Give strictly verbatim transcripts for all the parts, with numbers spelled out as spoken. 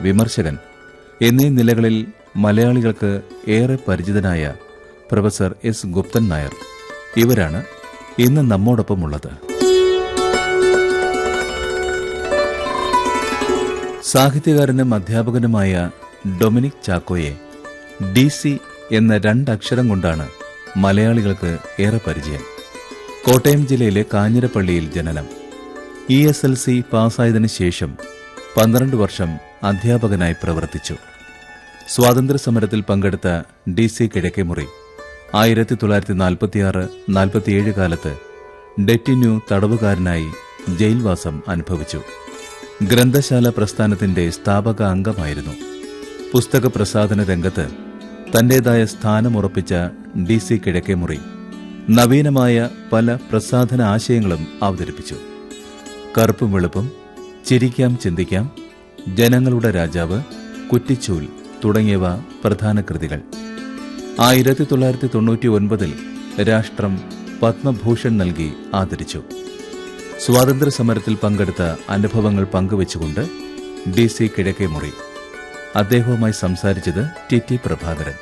വിമർശകൻ എന്നീ നിലകളിൽ മലയാളികൾക്ക് ഏറെ പരിചിതനായ പ്രൊഫസർ എസ് ഗുപ്തൻ നായർ. ഇവരാണ് ഇന്ന് നമ്മോടൊപ്പമുള്ളത്. സാഹിത്യകാരനും അധ്യാപകനുമായ ഡൊമിനിക് ചാക്കോയെ ഡി സി എന്ന രണ്ടക്ഷരം കൊണ്ടാണ് മലയാളികൾക്ക് ഏറെ പരിചയം. കോട്ടയം ജില്ലയിലെ കാഞ്ഞിരപ്പള്ളിയിൽ ജനനം. ഇ എസ് എൽ സി പാസ്സായതിനു ശേഷം പന്ത്രണ്ട് വർഷം അധ്യാപകനായി പ്രവർത്തിച്ചു. സ്വാതന്ത്ര്യസമരത്തിൽ പങ്കെടുത്ത ഡി സി കിഴക്കേമുറി ആയിരത്തി തൊള്ളായിരത്തി നാൽപ്പത്തിയാറ് നാൽപ്പത്തിയേഴ് കാലത്ത് ഡെറ്റിന്യൂ തടവുകാരനായി ജയിൽവാസം അനുഭവിച്ചു. ഗ്രന്ഥശാല പ്രസ്ഥാനത്തിന്റെ സ്ഥാപക അംഗമായിരുന്നു. പുസ്തക പ്രസാധന രംഗത്ത് തന്റേതായ സ്ഥാനമുറപ്പിച്ച ഡി സി കിഴക്കേമുറി നവീനമായ പല പ്രസാധന ആശയങ്ങളും അവതരിപ്പിച്ചു. കറുപ്പും വെളുപ്പും, ചിരിക്കാം ചിന്തിക്കാം, ജനങ്ങളുടെ രാജാവ്, കുറ്റിച്ചൂൽ തുടങ്ങിയവ പ്രധാന കൃതികൾ. ആയിരത്തി തൊള്ളായിരത്തി തൊണ്ണൂറ്റി ഒൻപതിൽ രാഷ്ട്രം പത്മഭൂഷൺ നൽകി ആദരിച്ചു. സ്വാതന്ത്ര്യ സമരത്തിൽ പങ്കെടുത്ത അനുഭവങ്ങൾ പങ്കുവച്ചുകൊണ്ട് ഡി സി കിഴക്കേമുറി. അദ്ദേഹവുമായി സംസാരിച്ചത് ടി ടി പ്രഭാകരൻ.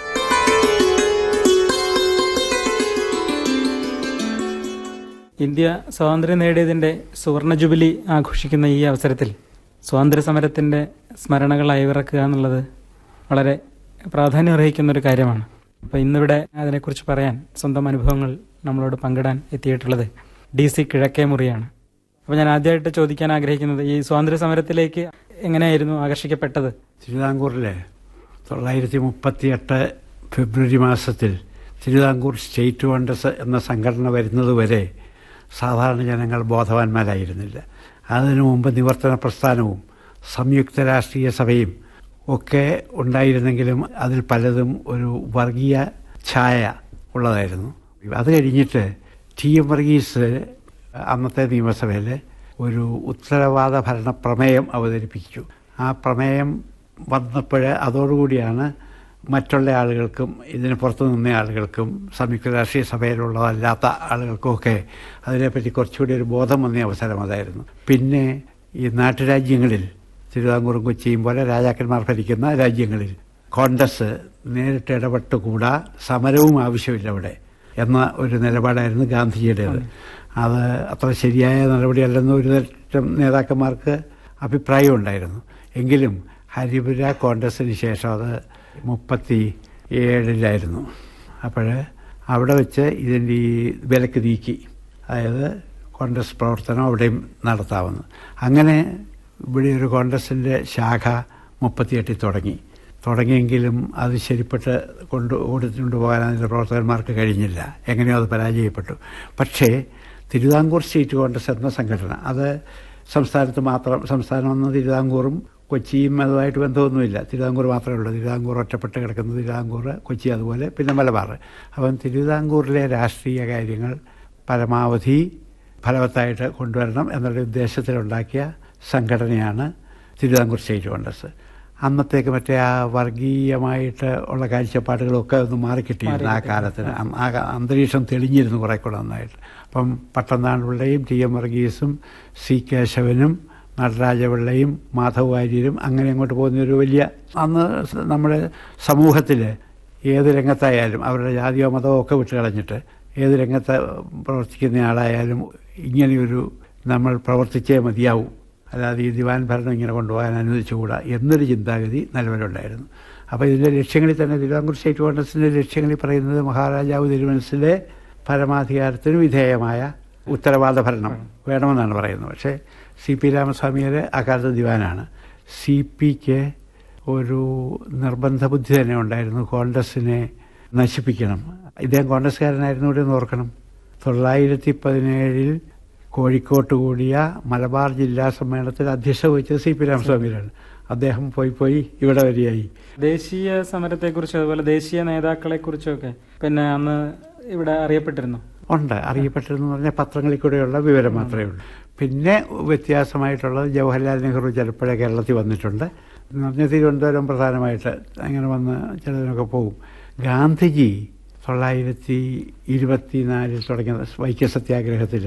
ഇന്ത്യ സ്വാതന്ത്ര്യം നേടിയതിന്റെ സുവർണ ജൂബിലി ആഘോഷിക്കുന്ന ഈ അവസരത്തിൽ സ്വാതന്ത്ര്യ സമരത്തിന്റെ സ്മരണകൾ അയവിറക്കുക എന്നുള്ളത് വളരെ പ്രാധാന്യം അർഹിക്കുന്ന ഒരു കാര്യമാണ്. അപ്പോൾ ഇന്നിവിടെ അതിനെക്കുറിച്ച് പറയാൻ സ്വന്തം അനുഭവങ്ങൾ നമ്മളോട് പങ്കിടാൻ എത്തിയിട്ടുള്ളത് ഡി സി കിഴക്കേമുറിയാണ്. അപ്പോൾ ഞാൻ ആദ്യമായിട്ട് ചോദിക്കാൻ ആഗ്രഹിക്കുന്നത്, ഈ സ്വാതന്ത്ര്യ സമരത്തിലേക്ക് എങ്ങനെയായിരുന്നു ആകർഷിക്കപ്പെട്ടത്? തിരുവിതാംകൂറിലെ തൊള്ളായിരത്തി മുപ്പത്തിയെട്ട് ഫെബ്രുവരി മാസത്തിൽ തിരുവിതാംകൂർ സ്റ്റേറ്റ് കോൺഗ്രസ് എന്ന സംഘടന വരുന്നതുവരെ സാധാരണ ജനങ്ങൾ ബോധവാന്മാരായിരുന്നില്ല. അതിനു മുമ്പ് നിവർത്തന പ്രസ്ഥാനവും സംയുക്ത രാഷ്ട്രീയ സഭയും ഒക്കെ ഉണ്ടായിരുന്നെങ്കിലും അതിൽ പലതും ഒരു വർഗീയ ഛായ ഉള്ളതായിരുന്നു. അത് കഴിഞ്ഞിട്ട് ടി എം വർഗീസ് അന്നത്തെ നിയമസഭയിൽ ഒരു ഉത്തരവാദ ഭരണ പ്രമേയം അവതരിപ്പിച്ചു. ആ പ്രമേയം വന്നപ്പോൾ അതോടുകൂടിയാണ് മറ്റുള്ള ആളുകൾക്കും ഇതിന് പുറത്തു നിന്ന ആളുകൾക്കും സംയുക്ത രാഷ്ട്രീയ സഭയിലുള്ളതല്ലാത്ത ആളുകൾക്കുമൊക്കെ അതിനെപ്പറ്റി കുറച്ചുകൂടി ഒരു ബോധം വന്ന അവസരം അതായിരുന്നു. പിന്നെ ഈ നാട്ടുരാജ്യങ്ങളിൽ തിരുവിതാംകൂറും കൊച്ചിയും പോലെ രാജാക്കന്മാർ ഭരിക്കുന്ന രാജ്യങ്ങളിൽ കോൺഗ്രസ് നേരിട്ട് ഇടപെട്ടുകൂടാ, സമരവും ആവശ്യമില്ല അവിടെ എന്ന ഒരു നിലപാടായിരുന്നു ഗാന്ധിജിയുടേത്. അത് അത്ര ശരിയായ നടപടിയല്ലെന്ന് ഒരു തരം നേതാക്കന്മാർക്ക് അഭിപ്രായം ഉണ്ടായിരുന്നു. എങ്കിലും ഹരിപുര കോൺഗ്രസിന് ശേഷം അത് മുപ്പത്തി ഏഴിലായിരുന്നു. അപ്പോൾ അവിടെ വെച്ച് ഇതിൻ്റെ ഈ വിലക്ക് നീക്കി, അതായത് കോൺഗ്രസ് പ്രവർത്തനം അവിടെയും നടത്താമെന്ന്. അങ്ങനെ ഇവിടെ ഒരു കോൺഗ്രസിൻ്റെ ശാഖ മുപ്പത്തിയെട്ടിൽ തുടങ്ങി തുടങ്ങിയെങ്കിലും അത് ശരിപ്പെട്ട് കൊണ്ട് ഓടിച്ചുകൊണ്ട് പോകാൻ അതിൻ്റെ പ്രവർത്തകന്മാർക്ക് കഴിഞ്ഞില്ല. എങ്ങനെയോ അത് പരാജയപ്പെട്ടു. പക്ഷേ തിരുവിതാംകൂർ സ്റ്റേറ്റ് കോൺഗ്രസ് എന്ന സംഘടന അത് സംസ്ഥാനത്ത് മാത്രം, സംസ്ഥാനമെന്ന് തിരുവിതാംകൂറും കൊച്ചിയും അതുമായിട്ട് ബന്ധമൊന്നുമില്ല. തിരുവിതാംകൂർ മാത്രമേ ഉള്ളൂ. തിരുവിതാംകൂർ ഒറ്റപ്പെട്ട് കിടക്കുന്നത് തിരുവിതാംകൂർ, കൊച്ചി അതുപോലെ, പിന്നെ മലബാർ. അപ്പം തിരുവിതാംകൂറിലെ രാഷ്ട്രീയ കാര്യങ്ങൾ പരമാവധി ഫലവത്തായിട്ട് കൊണ്ടുവരണം എന്നുള്ള ഉദ്ദേശത്തിലുണ്ടാക്കിയ സംഘടനയാണ് തിരുവിതാംകൂർ സ്റ്റേറ്റ് കോൺഗ്രസ്. അന്നത്തേക്ക് മറ്റേ ആ വർഗീയമായിട്ട് ഉള്ള കാഴ്ചപ്പാടുകളൊക്കെ ഒന്ന് മാറിക്കിട്ടിയിരുന്നു ആ കാലത്തിന്. ആ അന്തരീക്ഷം തെളിഞ്ഞിരുന്നു കുറേ കൂടെ നന്നായിട്ട്. അപ്പം പട്ടംതാണ്ടുപിള്ളയും ടി എം വർഗീസും സി കേശവനും നടരാജപിള്ളയും മാധവ് വാര്യരും അങ്ങനെ അങ്ങോട്ട് പോകുന്നൊരു വലിയ, അന്ന് നമ്മുടെ സമൂഹത്തിൽ ഏത് രംഗത്തായാലും അവരുടെ ജാതിയോ മതമോ ഒക്കെ വിട്ട് കളഞ്ഞിട്ട് ഏത് രംഗത്ത് പ്രവർത്തിക്കുന്ന ആളായാലും ഇങ്ങനെയൊരു നമ്മൾ പ്രവർത്തിച്ചേ മതിയാവും, അല്ലാതെ ഈ ദിവാൻ ഭരണം ഇങ്ങനെ കൊണ്ടുപോകാൻ അനുവദിച്ചുകൂടാ എന്നൊരു ചിന്താഗതി നിലവിലുണ്ടായിരുന്നു. അപ്പോൾ ഇതിൻ്റെ ലക്ഷ്യങ്ങളിൽ തന്നെ തിരുവിതാംകൂർ സ്റ്റേറ്റ് കോൺഗ്രസിൻ്റെ ലക്ഷ്യങ്ങളിൽ പറയുന്നത് മഹാരാജാവ് തിരുമനസിലെ പരമാധികാരത്തിന് വിധേയമായ ഉത്തരവാദ ഭരണം വേണമെന്നാണ് പറയുന്നത്. പക്ഷേ സി പി രാമസ്വാമിയുടെ അക്കാലത്ത് ദിവാനാണ്. സി പിക്ക് ഒരു നിർബന്ധ ബുദ്ധി തന്നെ ഉണ്ടായിരുന്നു, കോൺഗ്രസിനെ നശിപ്പിക്കണം. ഇദ്ദേഹം കോൺഗ്രസ്സുകാരനായിരുന്നു കൂടി ഒന്ന് ഓർക്കണം. തൊള്ളായിരത്തി പതിനേഴിൽ കോഴിക്കോട്ട് കൂടിയ മലബാർ ജില്ലാ സമ്മേളനത്തിൽ അധ്യക്ഷത വഹിച്ചത് സി പി രാമസ്വാമിയാണ്. അദ്ദേഹം പോയി പോയി ഇവിടെ വരികയായി. ദേശീയ സമരത്തെക്കുറിച്ചും അതുപോലെ ദേശീയ നേതാക്കളെക്കുറിച്ചൊക്കെ പിന്നെ അന്ന് ഇവിടെ അറിയപ്പെട്ടിരുന്നു. ഉണ്ട്, അറിയപ്പെട്ടിരുന്നു പറഞ്ഞാൽ പത്രങ്ങളിൽ കൂടെയുള്ള വിവരം മാത്രമേ ഉള്ളൂ. പിന്നെ വ്യത്യാസമായിട്ടുള്ളത് ജവഹർലാൽ നെഹ്റു ചിലപ്പോഴേ കേരളത്തിൽ വന്നിട്ടുണ്ട് എന്ന് പറഞ്ഞാൽ തിരുവനന്തപുരം പ്രധാനമായിട്ട് അങ്ങനെ വന്ന് ചിലതിനൊക്കെ പോകും. ഗാന്ധിജി തൊള്ളായിരത്തി ഇരുപത്തിനാലിൽ തുടങ്ങിയ വൈക്കം സത്യാഗ്രഹത്തിൽ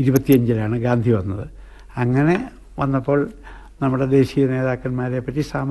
ഇരുപത്തിയഞ്ചിലാണ് ഗാന്ധി വന്നത്. അങ്ങനെ വന്നപ്പോൾ നമ്മുടെ ദേശീയ നേതാക്കന്മാരെ പറ്റി